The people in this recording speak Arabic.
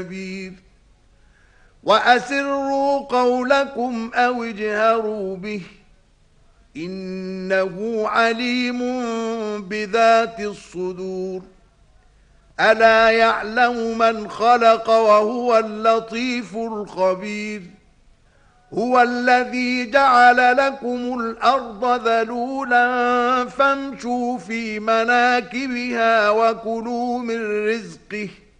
كبير وأسروا قولكم أو اجهروا به إنه عليم بذات الصدور ألا يعلم من خلق وهو اللطيف الخبير هو الذي جعل لكم الأرض ذلولا فامشوا في مناكبها وكلوا من رزقه